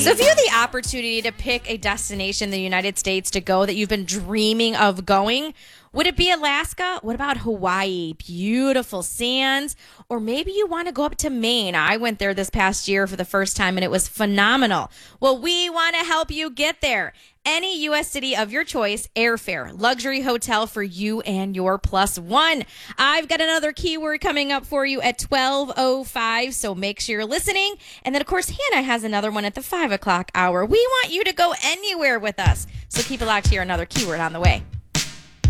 So if you had the opportunity to pick a destination in the United States to go that you've been dreaming of going, would it be Alaska? What about Hawaii? Beautiful sands. Or maybe you want to go up to Maine. I went there this past year for the first time and it was phenomenal. Well, we want to help you get there. Any U.S. city of your choice, airfare, luxury hotel for you and your plus one. I've got another keyword coming up for you at 12:05, so make sure you're listening. And then, of course, Hannah has another one at the 5 o'clock hour. We want you to go anywhere with us. So keep it locked here. Another keyword on the way.